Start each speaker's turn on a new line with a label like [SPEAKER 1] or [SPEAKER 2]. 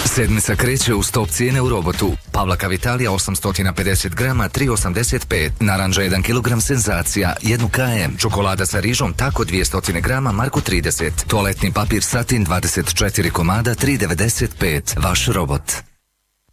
[SPEAKER 1] Sedmica kreće u stop cijene u Robotu. Pavlaka Vitalija 850 grama 3,85. Naranđa 1 kg senzacija 1 km. Čokolada sa rižom tako 200 grama Marko 30. Toaletni papir Satin 24 komada 3,95. Vaš Robot.